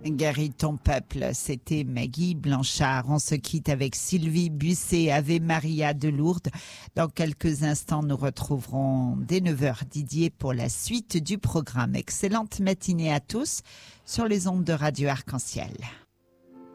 Guéris ton peuple, c'était Maggie Blanchard. On se quitte avec Sylvie Busset, Ave Maria de Lourdes. Dans quelques instants, nous retrouverons dès 9h Didier pour la suite du programme. Excellente matinée à tous sur les ondes de Radio Arc-en-Ciel.